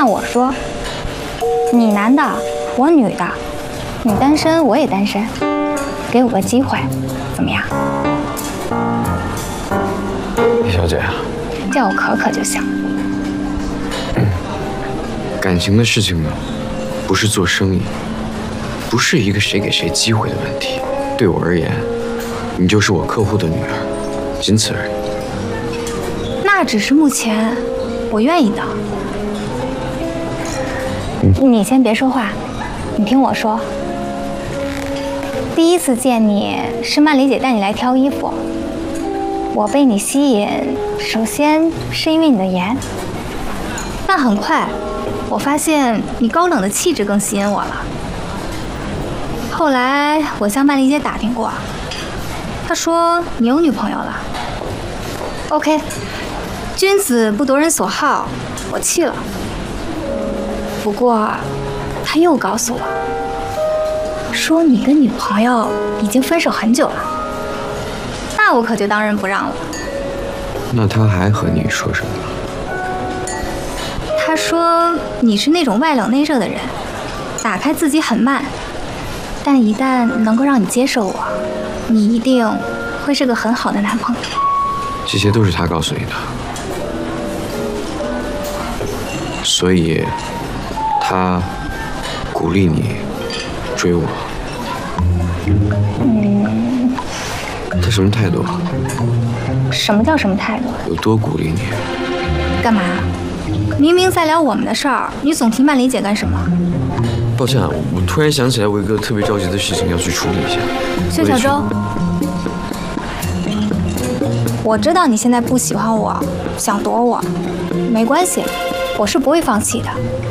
那我说，你男的，我女的，你单身我也单身，给我个机会，怎么样？ 叶小姐啊， 叫我可可就行。 感情的事情呢，不是做生意，不是一个谁给谁机会的问题。对我而言，你就是我客户的女儿，仅此而已。 那只是目前，我愿意的。你先别说话，你听我说。第一次见你是曼丽姐带你来挑衣服，我被你吸引，首先是因为你的颜，但很快我发现你高冷的气质更吸引我了。后来我向曼丽姐打听过，她说你有女朋友了。OK， 君子不夺人所好，我去了。不过她又告诉我，说你跟女朋友已经分手很久了。那我可就当仁不让了。 那他还和你说什么？ 他说你是那种外冷内热的人，打开自己很慢，但一旦能够让你接受我，你一定会是个很好的男朋友。 这些都是他告诉你的，所以他鼓励你追我。他什么态度？ 什么叫什么态度？ 有多鼓励你？ 干嘛？明明在聊我们的事儿，你总提曼丽姐干什么？ 抱歉啊，我突然想起来，我有一个特别着急的事情要去处理一下。 薛小周，我知道你现在不喜欢我，想躲我，没关系，我是不会放弃的。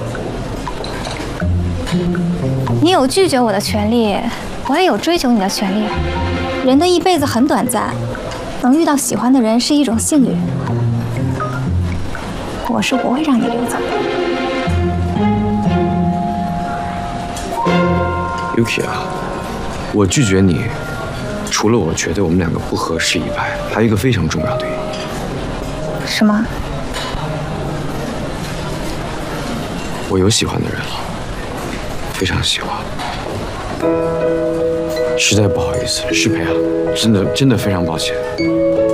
你有拒绝我的权利，我也有追求你的权利。人的一辈子很短暂，能遇到喜欢的人是一种幸运。我是不会让你溜走的。 Yuki 啊，我拒绝你，除了我觉得我们两个不合适以外，还有一个非常重要的原因。 什么？ 我有喜欢的人了，非常喜欢。实在不好意思，失陪啊，真的非常抱歉。